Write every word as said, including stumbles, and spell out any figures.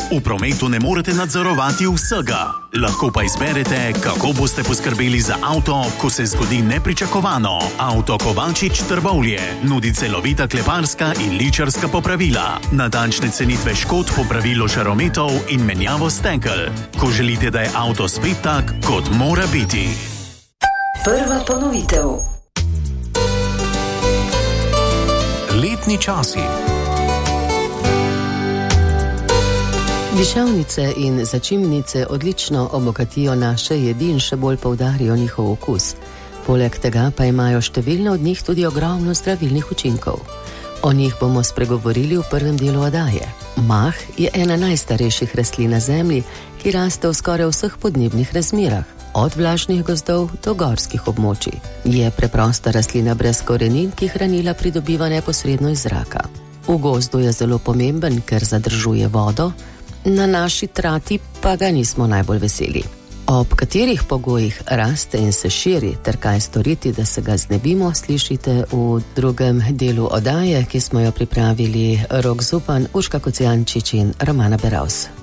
V prometu ne morete nadzorovati vsega. Lahko pa izberete, kako boste poskrbeli za avto, ko se zgodi nepričakovano. Avto Kovačič Trbovlje nudi celovita kleparska in ličarska popravila, natančne cenitve škod, popravilo žarometov in menjavo stekel. Ko želite, da je avto spet tak, kot mora biti. Prva ponovitev. Letni časi. Dišavnice in začimnice odlično obogatijo naše jedi in še bolj poudarijo njihov okus. Poleg tega pa imajo številne od njih tudi ogromno zdravilnih učinkov. O njih bomo spregovorili v prvem delu oddaje. Mah je ena najstarejših rastlin na zemlji, ki raste v skoraj vseh podnebnih razmerah, od vlažnih gozdov do gorskih območij. Je preprosta rastlina brez korenin, ki hranila pridobiva neposredno iz zraka. V gozdu je zelo pomemben, ker zadržuje vodo, na naši trati pa ga nismo najbolj veseli. Ob katerih pogojih raste in se širi, ter kaj storiti, da se ga znebimo, slišite v drugem delu oddaje, ki smo jo pripravili Rok Zupan, Urška Kocijančič in Romana Beravs.